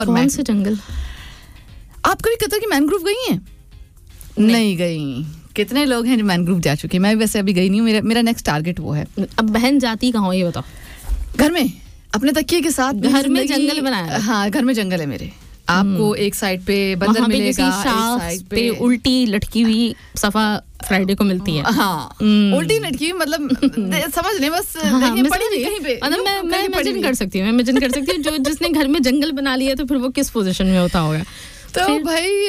कौन से जंगल? आप कभी कतर की मैनग्रोव गई हैं? नहीं गई. कितने लोग हैं जो मैनग्रोव जा चुके हैं? मैं वैसे अभी गई नहीं हूँ. मेरा नेक्स्ट टारगेट वो है. अब बहन जाती कहाँ हो ये बताओ. घर में अपने तकिए के साथ. घर में जंगल बनाया? हाँ, घर में जंगल है मेरे. आपको एक साइड पे बंदर मिलेगा, एक साइड पे उल्टी लटकी हुई सफा फ्राइडे को मिलती है. हाँ, उल्टी लटकी हुई मतलब समझ लें बस. देखिए पड़ी नहीं कहीं पे. मतलब मैं इमेजिन कर सकती हूँ जो जिसने घर में जंगल बना लिया तो फिर वो किस पोजीशन में होता होगा. तो भाई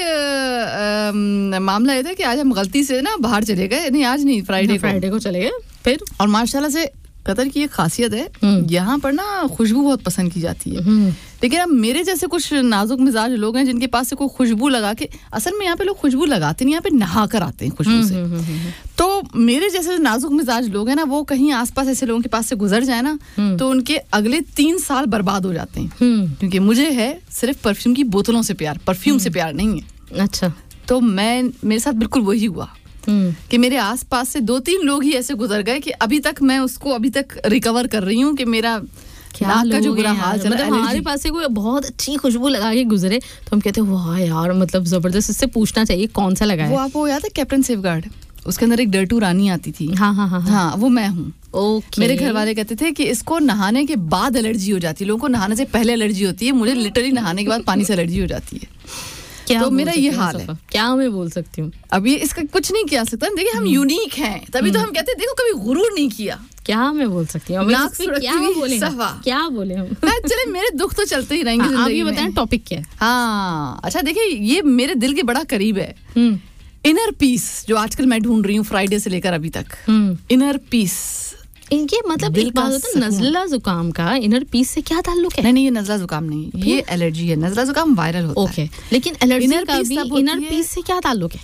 मामला ये था कि आज हम गलती से ना बाहर चले गए. नहीं आज नहीं, फ्राइडे को चले गए फिर. और माशाल्लाह से कतर की एक खासियत है, यहाँ पर ना खुशबू बहुत पसंद की जाती है. लेकिन अब मेरे जैसे कुछ नाजुक मिजाज लोग हैं जिनके पास से कोई खुशबू लगा के, असल में यहाँ पे लोग खुशबू लगाते नहीं, यहाँ पे नहा कर आते हैं खुशबू से. तो मेरे जैसे नाजुक मिजाज लोग हैं ना, वो कहीं आसपास ऐसे लोगों के पास से गुजर जाए ना तो उनके अगले 3 साल बर्बाद हो जाते हैं. क्योंकि मुझे है सिर्फ परफ्यूम की बोतलों से प्यार, परफ्यूम से प्यार नहीं है. अच्छा. तो मेरे साथ बिल्कुल वही हुआ कि मेरे आसपास से 2-3 लोग ही ऐसे गुजर गए कि अभी तक रिकवर कर रही हूँ कि मेरा नाक का जो बुरा हाल चला. मतलब हमारे पास से कोई बहुत अच्छी खुशबू लगा के गुजरे तो हम कहते हैं वाह यार, मतलब जबरदस्त. इससे पूछना चाहिए कौन सा लगा है. वो आपको याद है कैप्टन सेफगार्ड? उसके अंदर एक डर्टू रानी आती थी. हाँ, वो मैं हूँ. मेरे घर वाले कहते थे कि इसको नहाने के बाद एलर्जी हो जाती है. लोगों को नहाने से पहले एलर्जी होती है, मुझे लिटरली नहाने के बाद पानी से एलर्जी हो जाती है. तो मेरा ये हाल है. क्या मैं बोल सकती हूँ? अभी इसका कुछ नहीं किया सकता. देखिए हम यूनिक हैं, तभी तो हम कहते हैं देखो कभी गुरूर नहीं किया. क्या मैं बोल सकती हूँ? क्या बोले हम? चले मेरे दुख तो चलते ही रहेंगे. आप ये बताएं टॉपिक क्या है? हाँ अच्छा, देखिए ये मेरे दिल के बड़ा करीब है. इनर पीस जो आजकल मैं ढूंढ रही हूँ फ्राइडे से लेकर अभी तक. Inner peace. इनके मतलब एक बात होता है, नज़ला जुकाम का इनर पीस से क्या ताल्लुक है? नहीं ये नज़ला जुकाम नहीं, ये एलर्जी है. नज़ला जुकाम वायरल होता है. ओके, लेकिन एलर्जी का भी इनर पीस से क्या ताल्लुक है?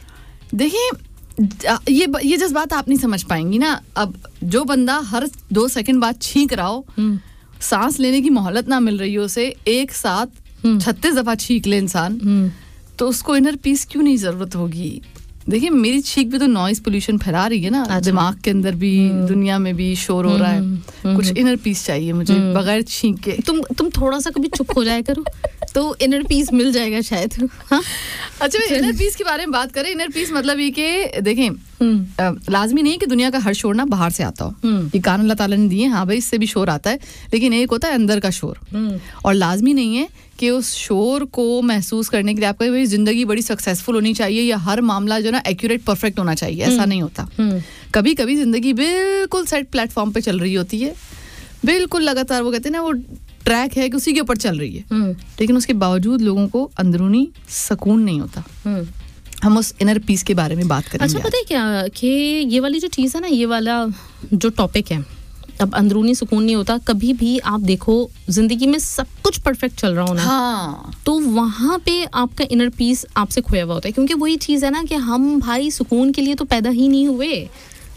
देखिए ये जज्बात आप नहीं समझ पाएंगी ना. अब जो बंदा हर 2 सेकंड बाद छींक रहा हो, सांस लेने की मोहलत ना मिल रही हो उसे, एक साथ 36 दफा छींक ले इंसान, तो उसको इनर पीस क्यों नहीं जरूरत होगी? देखिए मेरी छींक भी तो नॉइज पोल्यूशन फैला रही है ना. दिमाग के अंदर भी, दुनिया में भी शोर हो रहा है. कुछ इनर पीस चाहिए मुझे बगैर छींक के. तुम थोड़ा सा कभी चुप हो जाया करो तो इनर पीस मिल जाएगा शायद. हाँ? अच्छा, इनर पीस के बारे में बात करें. इनर पीस मतलब ये कि देखें लाजमी नहीं है कि दुनिया का हर शोर ना बाहर से आता हो. ये कान अल्लाह ताला ने दिए, हाँ भाई इससे भी शोर आता है, लेकिन एक होता है अंदर का शोर. और लाजमी नहीं है कि उस शोर को महसूस करने के लिए आपको भाई जिंदगी बड़ी सक्सेसफुल होनी चाहिए या हर मामला जो ना एक्यूरेट परफेक्ट होना चाहिए. ऐसा नहीं होता. कभी कभी जिंदगी बिल्कुल सेट प्लेटफॉर्म पे चल रही होती है, बिल्कुल लगातार वो कहते हैं ना वो ट्रैक है कि उसी के ऊपर चल रही है, लेकिन उसके बावजूद लोगों को अंदरूनी सुकून नहीं होता. हम उस इनर पीस के बारे में बात करेंगे. अच्छा, पता है क्या कि ये वाली जो चीज़ है ना, ये वाला जो टॉपिक है, अब अंदरूनी सुकून नहीं होता. कभी भी आप देखो जिंदगी में सब कुछ परफेक्ट चल रहा हो ना, हाँ, तो वहाँ पे आपका इनर पीस आपसे खोया हुआ होता है. क्योंकि वही चीज़ है ना कि हम भाई सुकून के लिए तो पैदा ही नहीं हुए.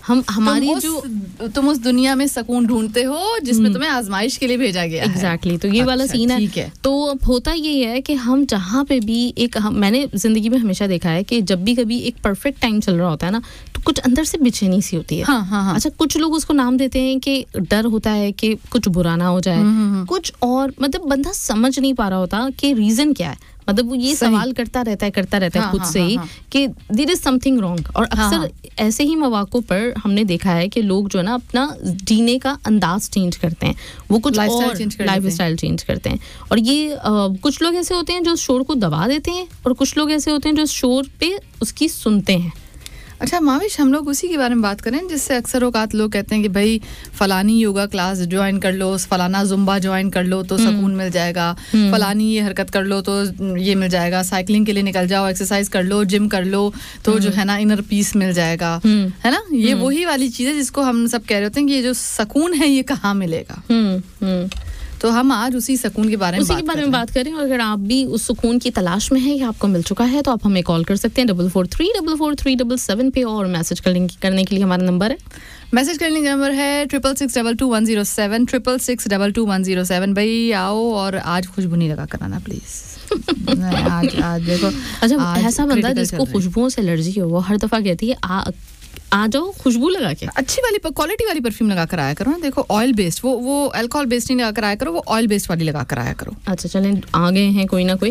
तुम उस दुनिया में सुकून ढूंढते हो जिसमें तुम्हें आजमाइश के लिए भेजा गया है. एग्जैक्टली. तो ये वाला सीन है. तो होता ये है कि हम जहाँ पे भी मैंने जिंदगी में हमेशा देखा है कि जब भी कभी एक परफेक्ट टाइम चल रहा होता है ना, तो कुछ अंदर से बेचैनी सी होती है. हाँ. अच्छा, कुछ लोग उसको नाम देते हैं कि डर होता है कि कुछ बुरा ना हो जाए, कुछ और मतलब बंदा समझ नहीं पा रहा होता कि रीजन क्या है. मतलब वो ये सवाल करता रहता है खुद से ही कि देयर इज समथिंग रॉन्ग. और अक्सर ऐसे ही मौक़ों पर हमने देखा है कि लोग जो है ना अपना जीने का अंदाज चेंज करते हैं, वो कुछ लाइफ स्टाइल चेंज करते हैं. और ये कुछ लोग ऐसे होते हैं जो शोर को दबा देते हैं, और कुछ लोग ऐसे होते हैं जो शोर पे उसकी सुनते हैं. अच्छा माविश, हम लोग उसी के बारे में बात करें जिससे अक्सर औकात लोग कहते हैं कि भाई फलानी योगा क्लास ज्वाइन कर लो, फलाना जुम्बा ज्वाइन कर लो तो सुकून मिल जाएगा, फलानी ये हरकत कर लो तो ये मिल जाएगा, साइकिलिंग के लिए निकल जाओ, एक्सरसाइज कर लो, जिम कर लो तो जो है ना इनर पीस मिल जाएगा. है ना, ये वही वाली चीज़ है जिसको हम सब कह रहे होते हैं कि ये जो सुकून है ये कहाँ मिलेगा. तो हम आज उसी सुकून के बारे में बात करें. और अगर आप भी उस सुकून की तलाश में हैं या आपको मिल चुका है तो आप हमें कॉल कर सकते हैं 44344377 पे. और मैसेज करने के लिए हमारा नंबर है, मैसेज करने का नंबर है 66622107 66622107. भाई आओ और आज खुशबू नहीं लगा कराना प्लीज. आज देखो. अच्छा, ऐसा बंदा जिसको खुशबुओं से एलर्जी हो, वो हर दफा कहती है आ जाओ खुशबू लगा के, अच्छी वाली क्वालिटी वाली परफ्यूम लगा कर आया करो ना. देखो ऑयल बेस्ड, वो अल्कोहल बेस्ड नहीं लगा कर आया करो, वो ऑयल बेस्ड वाली लगा कर आया करो. अच्छा चलें, आ गए हैं कोई ना कोई.